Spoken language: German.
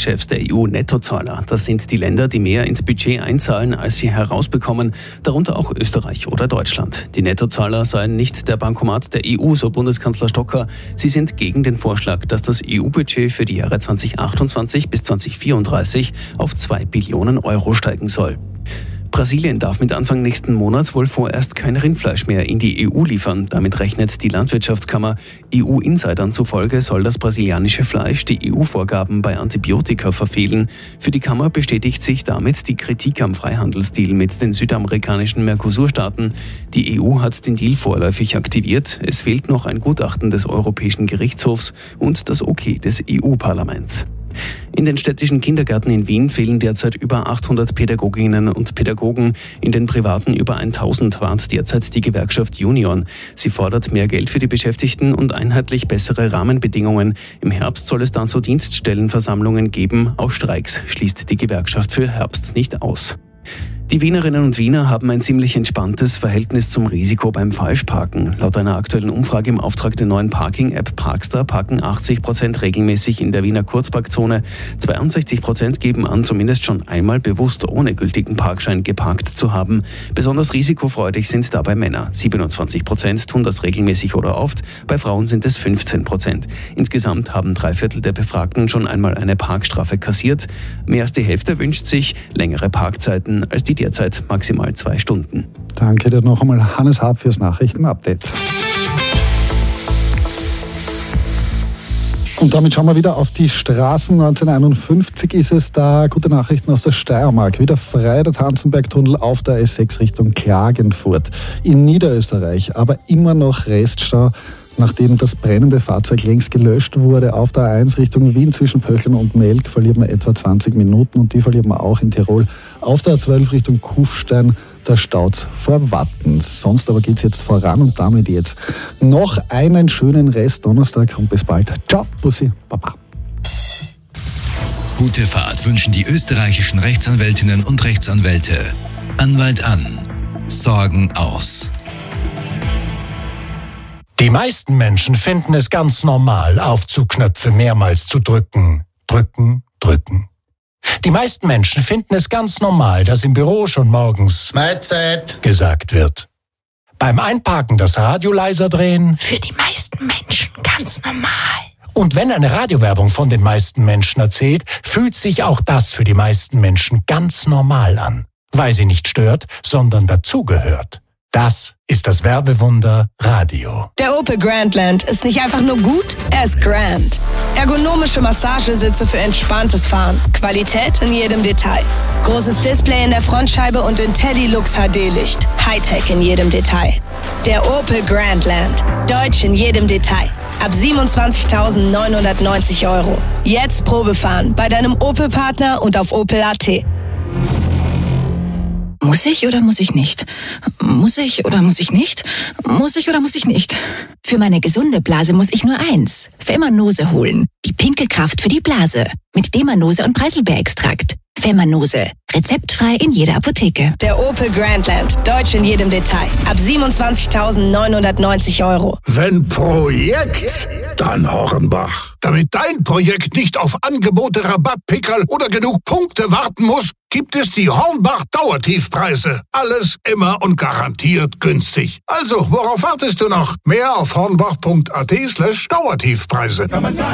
Regierungschefs der EU-Nettozahler. Das sind die Länder, die mehr ins Budget einzahlen, als sie herausbekommen, darunter auch Österreich oder Deutschland. Die Nettozahler seien nicht der Bankomat der EU, so Bundeskanzler Stocker. Sie sind gegen den Vorschlag, dass das EU-Budget für die Jahre 2028 bis 2034 auf 2 Billionen Euro steigen soll. Brasilien darf mit Anfang nächsten Monats wohl vorerst kein Rindfleisch mehr in die EU liefern. Damit rechnet die Landwirtschaftskammer. EU-Insidern zufolge soll das brasilianische Fleisch die EU-Vorgaben bei Antibiotika verfehlen. Für die Kammer bestätigt sich damit die Kritik am Freihandelsdeal mit den südamerikanischen Mercosur-Staaten. Die EU hat den Deal vorläufig aktiviert. Es fehlt noch ein Gutachten des Europäischen Gerichtshofs und das Okay des EU-Parlaments. In den städtischen Kindergärten in Wien fehlen derzeit über 800 Pädagoginnen und Pädagogen. In den privaten über 1000 warnt derzeit die Gewerkschaft Union. Sie fordert mehr Geld für die Beschäftigten und einheitlich bessere Rahmenbedingungen. Im Herbst soll es dazu Dienststellenversammlungen geben. Auch Streiks schließt die Gewerkschaft für Herbst nicht aus. Die Wienerinnen und Wiener haben ein ziemlich entspanntes Verhältnis zum Risiko beim Falschparken. Laut einer aktuellen Umfrage im Auftrag der neuen Parking-App Parkstar parken 80% regelmäßig in der Wiener Kurzparkzone. 62% geben an, zumindest schon einmal bewusst ohne gültigen Parkschein geparkt zu haben. Besonders risikofreudig sind dabei Männer. 27% tun das regelmäßig oder oft. Bei Frauen sind es 15%. Insgesamt haben 3/4 der Befragten schon einmal eine Parkstrafe kassiert. Mehr als die Hälfte wünscht sich längere Parkzeiten als die derzeit maximal 2 Stunden. Danke dir noch einmal, Hannes Hab, fürs Nachrichtenupdate. Und damit schauen wir wieder auf die Straßen. 1951 ist es da. Gute Nachrichten aus der Steiermark. Wieder frei der Tanzenbergtunnel auf der S6 Richtung Klagenfurt. In Niederösterreich aber immer noch Reststau, nachdem das brennende Fahrzeug längst gelöscht wurde. Auf der A1 Richtung Wien zwischen Pöchlern und Melk verliert man etwa 20 Minuten und die verliert man auch in Tirol. Auf der A12 Richtung Kufstein, da staut's vor Wattens. Sonst aber geht's jetzt voran und damit jetzt noch einen schönen Rest Donnerstag und bis bald. Ciao, Bussi, Baba. Gute Fahrt wünschen die österreichischen Rechtsanwältinnen und Rechtsanwälte. Anwalt an, Sorgen aus. Die meisten Menschen finden es ganz normal, Aufzugknöpfe mehrmals zu drücken. Drücken, drücken. Die meisten Menschen finden es ganz normal, dass im Büro schon morgens Mahlzeit gesagt wird. Beim Einparken das Radio leiser drehen. Für die meisten Menschen ganz normal. Und wenn eine Radiowerbung von den meisten Menschen erzählt, fühlt sich auch das für die meisten Menschen ganz normal an. Weil sie nicht stört, sondern dazugehört. Das ist das Werbewunder Radio. Der Opel Grandland ist nicht einfach nur gut, er ist grand. Ergonomische Massagesitze für entspanntes Fahren. Qualität in jedem Detail. Großes Display in der Frontscheibe und IntelliLux HD-Licht. Hightech in jedem Detail. Der Opel Grandland. Deutsch in jedem Detail. Ab 27.990 €. Jetzt Probefahren bei deinem Opel-Partner und auf opel.at. Muss ich oder muss ich nicht? Muss ich oder muss ich nicht? Muss ich oder muss ich nicht? Für meine gesunde Blase muss ich nur eins. Femanose holen. Die pinke Kraft für die Blase. Mit Demanose und Preiselbeerextrakt. Femanose. Rezeptfrei in jeder Apotheke. Der Opel Grandland. Deutsch in jedem Detail. Ab 27.990 €. Wenn Projekt, dann Hornbach. Damit dein Projekt nicht auf Angebote, Rabattpickerl oder genug Punkte warten muss, gibt es die Hornbach Dauertiefpreise. Alles immer und garantiert günstig. Also, worauf wartest du noch? Mehr auf hornbach.at/Dauertiefpreise.